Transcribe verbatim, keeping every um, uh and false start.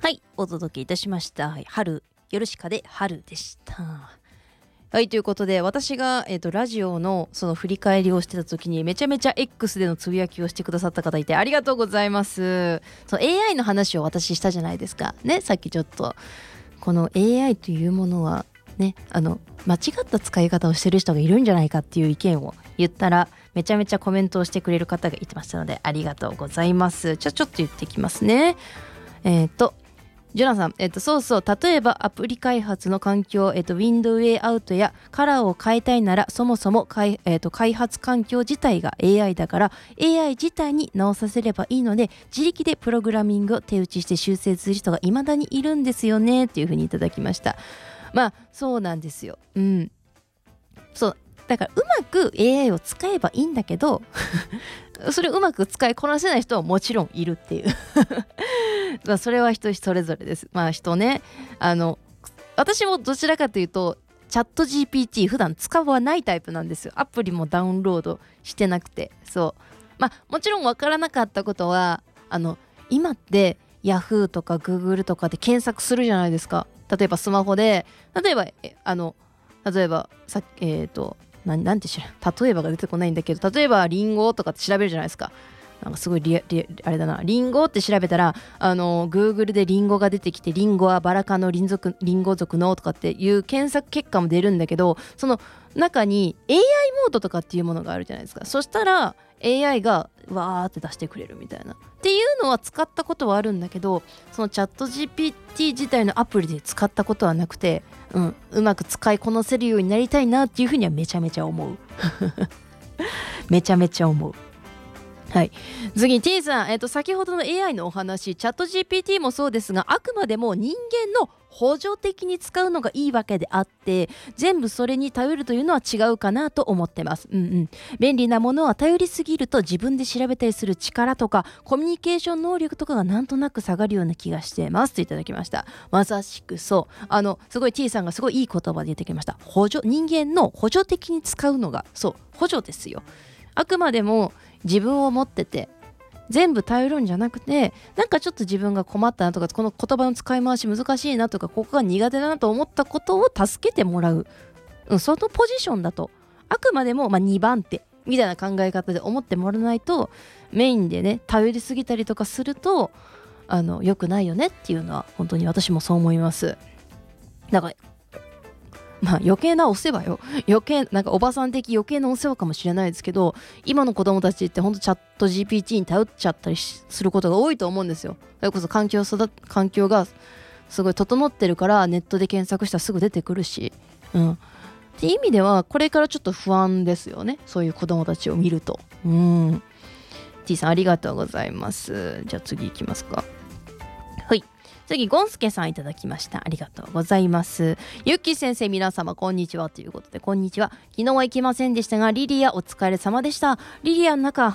はい、お届けいたしました。はい、春、ヨルシカで春でした。はい、ということで私が、えーと、ラジオのその振り返りをしてた時にめちゃめちゃ X でのつぶやきをしてくださった方いてありがとうございます。その エーアイ の話を私したじゃないですかね。さっきちょっとこの エーアイ というものはね、あの間違った使い方をしてる人がいるんじゃないかっていう意見を言ったらめちゃめちゃコメントをしてくれる方がいてましたのでありがとうございます。じゃあちょっと言ってきますね。えっ、ー、とジョナさん、えっと、そうそう、例えばアプリ開発の環境、えっと、ウィンドウェイアウトやカラーを変えたいなら、そもそも開、えっと、開発環境自体が エーアイ だから、エーアイ 自体に直させればいいので、自力でプログラミングを手打ちして修正する人が未だにいるんですよね、っていうふうにいただきました。まあ、そうなんですよ。うん。そう。だから、うまく エーアイ を使えばいいんだけど、それをうまく使いこなせない人はもちろんいるっていうまあそれは人それぞれです。まあ人ね、あの私もどちらかというとチャット ジーピーティー 普段使わないタイプなんですよ。アプリもダウンロードしてなくて、そうまあもちろん分からなかったことは、あの今って Yahoo とか Google とかで検索するじゃないですか。例えばスマホで例えばえあの例えばさえっ、ー、とななんて知らん例えばが出てこないんだけど、例えばリンゴとかって調べるじゃないですか。なんかすごいリリあれだな、リンゴって調べたらあの Google でリンゴが出てきて、リンゴはバラ科のリン族リンゴ属のとかっていう検索結果も出るんだけど、その中に エーアイ モードとかっていうものがあるじゃないですか。そしたら エーアイ がわーって出してくれるみたいなっていうのは使ったことはあるんだけど、そのチャット ジーピーティー 自体のアプリで使ったことはなくて、うん、うまく使いこなせるようになりたいなっていうふうにはめちゃめちゃ思うめちゃめちゃ思う。はい、次 T さん、えっと、先ほどの エーアイ のお話、チャット ジーピーティー もそうですが、あくまでも人間の補助的に使うのがいいわけであって、全部それに頼るというのは違うかなと思ってます。うんうん。便利なものは頼りすぎると自分で調べたりする力とかコミュニケーション能力とかがなんとなく下がるような気がしていますといただきました。まさしくそう。あのすごい T さんがすごいいい言葉で言ってきました。補助、人間の補助的に使うのがそう補助ですよ。あくまでも自分を持ってて全部頼るんじゃなくて、なんかちょっと自分が困ったなとか、この言葉の使い回し難しいなとか、ここが苦手だなと思ったことを助けてもらう、うん、そのポジションだとあくまでもまあにばん手みたいな考え方で思ってもらわないと、メインでね頼りすぎたりとかするとあの良くないよねっていうのは本当に私もそう思います。だからまあ余計なお世話よ。余計なんかおばさん的余計なお世話かもしれないですけど、今の子供たちってほんとチャット ジーピーティー に頼っちゃったりすることが多いと思うんですよ。それこそ環境育環境がすごい整ってるからネットで検索したらすぐ出てくるし、うんっていう意味ではこれからちょっと不安ですよね。そういう子供たちを見ると。うん T さんありがとうございます。じゃあ次行きますか。はい、次ゴンスケさんいただきました。ありがとうございます。ゆっきー先生、皆様こんにちはということで、こんにちは。昨日は行きませんでしたがリリアお疲れ様でした。リリアの中